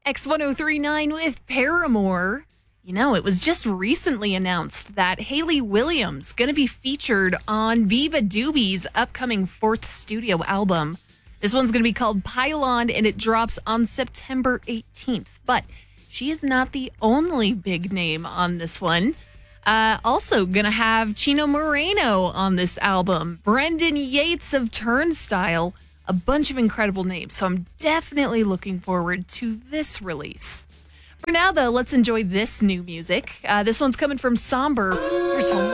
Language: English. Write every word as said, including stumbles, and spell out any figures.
X one oh three point nine with Paramore. You know, it was just recently announced that Hayley Williams going to be featured on Biba Doobie's upcoming fourth studio album. This one's going to be called Pylon, and it drops on September eighteenth. But she is not the only big name on this one. Uh, also going to have Chino Moreno on this album, Brendan Yates of Turnstile, a bunch of incredible names. So I'm definitely looking forward to this release. For now, though, let's enjoy this new music. Uh, this one's coming from Somber. Here's Home.